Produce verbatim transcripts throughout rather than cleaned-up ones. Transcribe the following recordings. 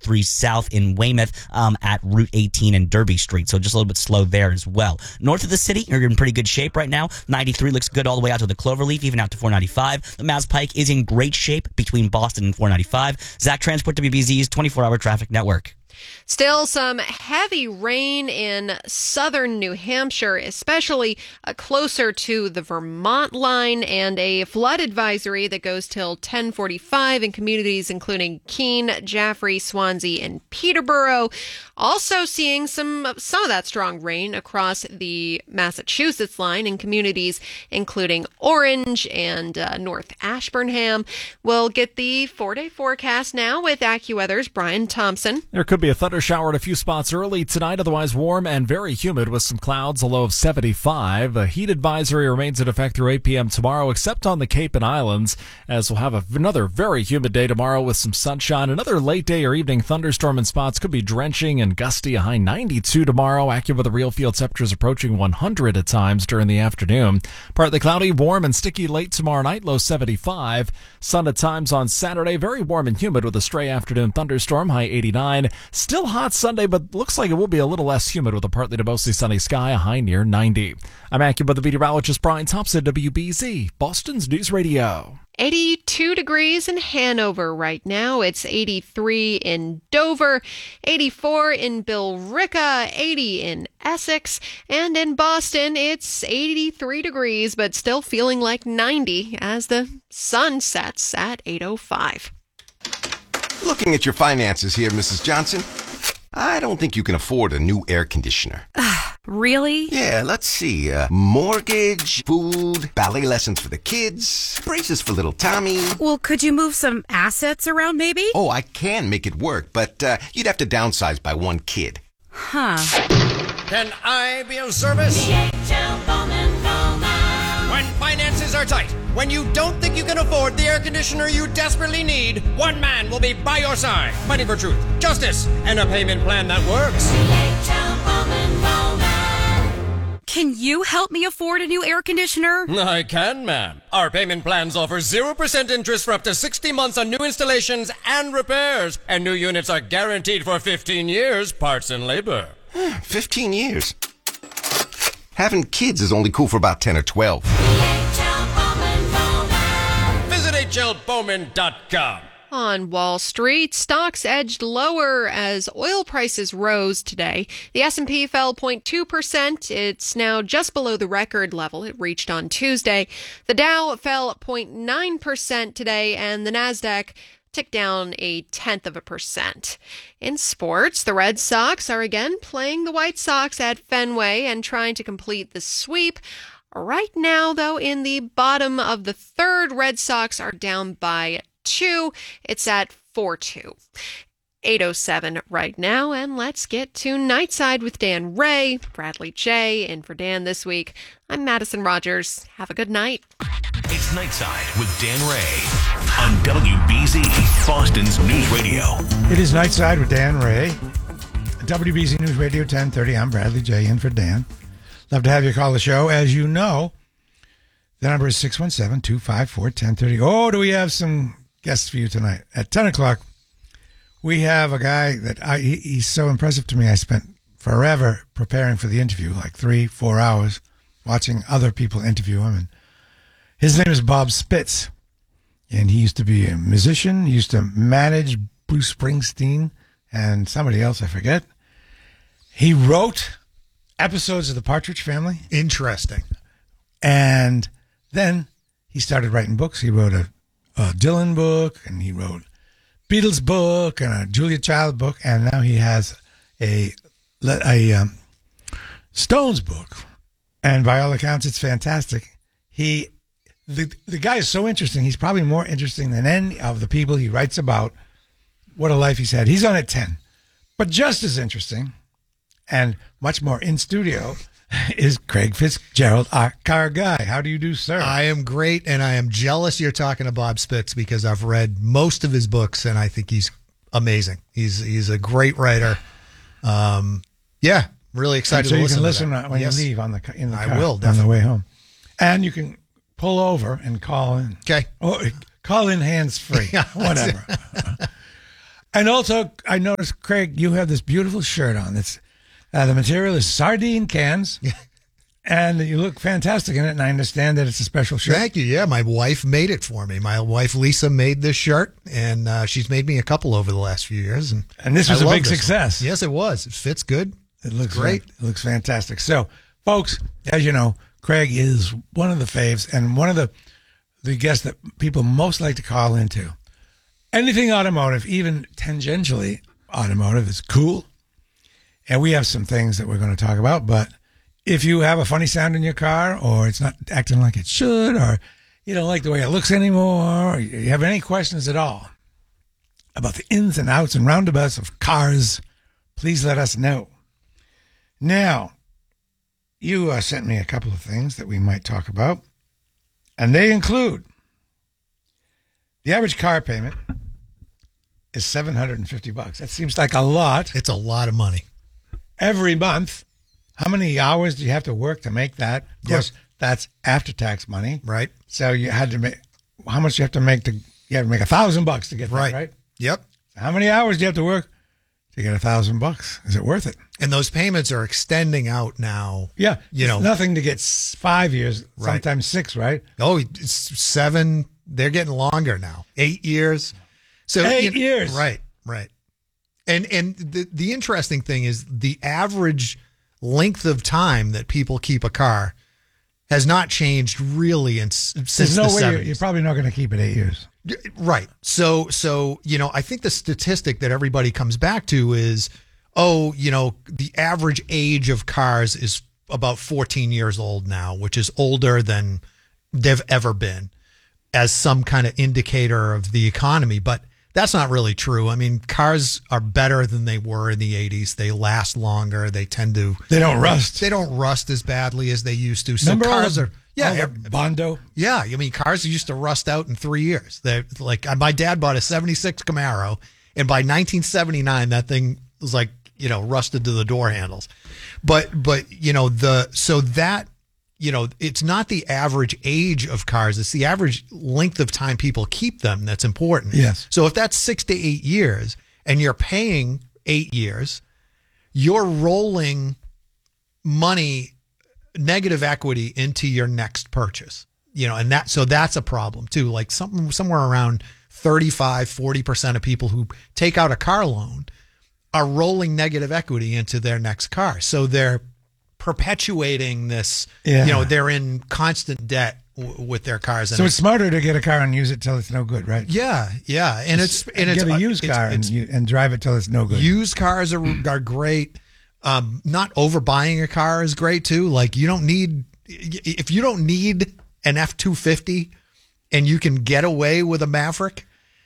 ninety-three south in Weymouth um, at Route eighteen and Derby Street. So just a little bit slow there as well. North of the city, you're in pretty good shape right now. ninety-three looks good all the way out to the Cloverleaf, even out to four ninety-five. The Mass Pike is in great shape between Boston and four ninety-five. Zach Transport, W B Z's twenty-four hour traffic network. Still some heavy rain in southern New Hampshire, especially uh, closer to the Vermont line, and a flood advisory that goes till ten forty-five in communities including Keene, Jaffrey, Swansea, and Peterborough. Also seeing some, some of that strong rain across the Massachusetts line in communities including Orange and uh, North Ashburnham. We'll get the four-day forecast now with AccuWeather's Brian Thompson. There could be a thunder shower at a few spots early tonight, otherwise warm and very humid with some clouds, a low of seventy-five. A heat advisory remains in effect through eight p.m. tomorrow, except on the Cape and Islands, as we'll have a, another very humid day tomorrow with some sunshine. Another late day or evening thunderstorm in spots, could be drenching and gusty, a high ninety-two tomorrow. AccuWeather real field temperatures approaching one hundred at times during the afternoon. Partly cloudy, warm and sticky late tomorrow night, low seventy-five. Sun at times on Saturday, very warm and humid with a stray afternoon thunderstorm, high eighty-nine. Still hot Sunday, but looks like it will be a little less humid with a partly to mostly sunny sky, a high near ninety. I'm AccuWeather meteorologist Brian Thompson, W B Z, Boston's News Radio. eighty-two degrees in Hanover right now. It's eighty-three in Dover, eighty-four in Billerica, eighty in Essex, and in Boston it's eighty-three degrees, but still feeling like ninety as the sun sets at eight oh five. Looking at your finances here, Missus Johnson, I don't think you can afford a new air conditioner. Really? Yeah, let's see. Uh, mortgage, food, ballet lessons for the kids, braces for little Tommy. Well, could you move some assets around, maybe? Oh, I can make it work, but uh, you'd have to downsize by one kid. Huh. Can I be of service? When finances are tight, when you don't think you can afford the air conditioner you desperately need, one man will be by your side, fighting for truth, justice, and a payment plan that works. Can you help me afford a new air conditioner? I can, ma'am. Our payment plans offer zero percent interest for up to sixty months on new installations and repairs, and new units are guaranteed for fifteen years, parts and labor. fifteen years. Having kids is only cool for about ten or twelve. Visit H L Bowman dot com. On Wall Street, stocks edged lower as oil prices rose today. The S and P fell zero point two percent. It's now just below the record level it reached on Tuesday. The Dow fell zero point nine percent today, and the Nasdaq ticked down a tenth of a percent. In sports, the Red Sox are again playing the White Sox at Fenway and trying to complete the sweep. Right now, though, in the bottom of the third, Red Sox are down by two. It's at four two. eight oh seven right now, and let's get to Nightside with Dan Ray, Bradley J. In for Dan this week, I'm Madison Rogers. Have a good night. It's Nightside with Dan Ray on W B Z, Boston's News Radio. It is Nightside with Dan Ray. W B Z News Radio ten thirty. I'm Bradley J. In for Dan. Love to have you call the show. As you know, the number is six one seven, two five four, one zero three zero. Oh, do we have some guests for you tonight? At ten o'clock, we have a guy that I, he, he's so impressive to me. I spent forever preparing for the interview, like three, four hours, watching other people interview him. And his name is Bob Spitz, and he used to be a musician. He used to manage Bruce Springsteen and somebody else, I forget. He wrote episodes of The Partridge Family. Interesting. And then he started writing books. He wrote a, a Dylan book, and he wrote Beatles book and a Julia Child book, and now he has a a um, Stones book. And by all accounts, it's fantastic. He the the guy is so interesting. He's probably more interesting than any of the people he writes about. What a life he's had. He's on at ten. But just as interesting and much more in studio is Craig Fitzgerald, our car guy. How do you do, sir? I am great, and I am jealous you're talking to Bob Spitz because I've read most of his books, and I think he's amazing. He's he's a great writer. Um, yeah, really excited so to you listen can listen to that. when Yes. you leave on the in the car, I will, on definitely. the way home. And you can pull over and call in. Okay. Oh, call in hands free. Whatever. And also, I noticed, Craig, you have this beautiful shirt on. It's uh, the material is sardine cans, and you look fantastic in it. And I understand that it's a special shirt. Thank you. Yeah, my wife made it for me. My wife Lisa made this shirt, and uh, she's made me a couple over the last few years. And and this was I a love big this success. one. Yes, it was. It fits good. It looks It's great. It looks fantastic. So, folks, as you know, Craig is one of the faves and one of the the guests that people most like to call into. Anything automotive, even tangentially automotive, is cool. And we have some things that we're going to talk about. But if you have a funny sound in your car, or it's not acting like it should, or you don't like the way it looks anymore, or you have any questions at all about the ins and outs and roundabouts of cars, please let us know. Now, you uh, sent me a couple of things that we might talk about, and they include the average car payment is seven hundred fifty bucks. That seems like a lot. It's a lot of money. Every month. How many hours do you have to work to make that? Of course, yep. That's after-tax money. Right. So you had to make, how much do you have to make to, you have to make a thousand bucks to get that, right? right? Yep. So how many hours do you have to work to get a thousand bucks? Is it worth it? And those payments are extending out now. Yeah. You know, nothing to get five years, right. Sometimes six, right? Oh, it's seven. They're getting longer now. Eight years. So Eight you know, years. Right, right. And and the the interesting thing is the average length of time that people keep a car has not changed really in, since There's no the way seventies. you're, you're probably not going to keep it eight years. Right. So, so, you know, I think the statistic that everybody comes back to is, oh, you know, the average age of cars is about fourteen years old now, which is older than they've ever been as some kind of indicator of the economy. But that's not really true. I mean, cars are better than they were in the eighties. They last longer. They tend to. They don't rust. They don't rust as badly as they used to. So Remember cars all are. the, Yeah, all the Bondo. Yeah, I mean, cars used to rust out in three years. They like my dad bought a seventy-six Camaro, and by nineteen seventy-nine, that thing was like you know rusted to the door handles. But but you know the so that you know it's not the average age of cars; it's the average length of time people keep them that's important. Yes. So if that's six to eight years, and you're paying eight years, you're rolling money. Negative equity into your next purchase, you know, and that, so that's a problem too. Like something, somewhere around thirty-five, forty percent of people who take out a car loan are rolling negative equity into their next car. So they're perpetuating this, yeah. you know, they're in constant debt w- with their cars. And So it's smarter to get a car and use it till it's no good, right? Yeah. Yeah. And it's, and it's get a used car it's, and, and drive it till it's no good. Used cars are, are great. Um, not overbuying a car is great too. Like you don't need, if you don't need an F two fifty and you can get away with a Maverick,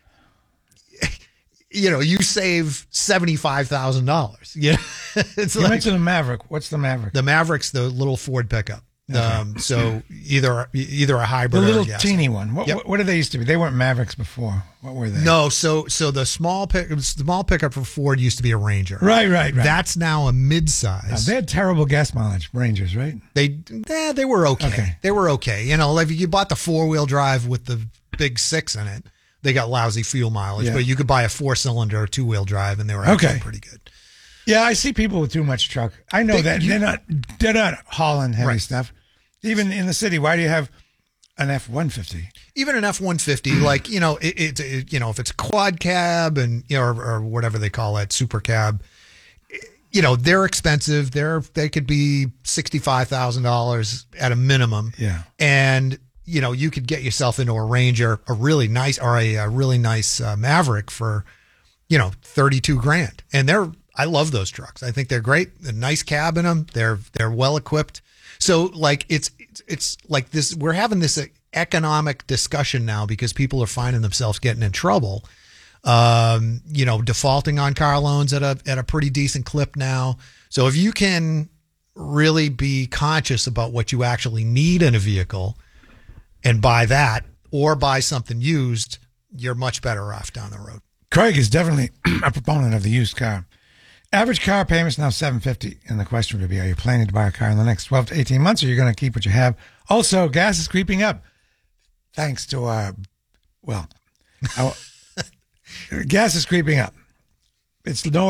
you know, you save seventy-five thousand dollars. You know, it's you like mentioned the Maverick. What's the Maverick? the Maverick's the little Ford pickup. Okay. Um, so either either a hybrid The or little a gas. teeny one. What, Yep. what, what did they used to be? They weren't Mavericks before. What were they? No, so so the small pick small pickup for Ford used to be a Ranger. Right, right, right. That's now a Now, midsize. they had terrible gas mileage, Rangers, right? They eh, they were okay. Okay. They were okay. You know, like if you bought the four wheel drive with the big six in it, they got lousy fuel mileage. Yeah. But you could buy a four cylinder or two wheel drive, and they were Okay. actually pretty good. Yeah, I see people with too much truck. I know They- that you- they're not they're not hauling heavy Right. stuff. Even in the city, why do you have an F one fifty? Even an F one fifty, like you know, it, it, it you know, if it's quad cab and you know, or, or whatever they call it, super cab. You know, they're expensive. They're they could be sixty five thousand dollars at a minimum. Yeah. And you know, you could get yourself into a Ranger, a really nice, or a, a really nice uh, Maverick for, you know, thirty-two grand. And they're, I love those trucks. I think they're great. A nice cab in them. They're, they're well equipped. So like, it's, it's, it's like this, we're having this economic discussion now because people are finding themselves getting in trouble. Um, you know, defaulting on car loans at a, at a pretty decent clip now. So if you can really be conscious about what you actually need in a vehicle, and buy that or buy something used, you're much better off down the road. Craig is definitely a proponent of the used car. Average car payment's now seven hundred fifty dollars, and the question would be, are you planning to buy a car in the next twelve to eighteen months, or are you going to keep what you have? Also, gas is creeping up. Thanks to our, well, our, gas is creeping up. it's no